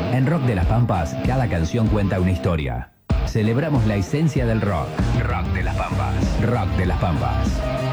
En Rock de las Pampas, cada canción cuenta una historia. Celebramos la esencia del rock. Rock de las Pampas. Rock de las Pampas.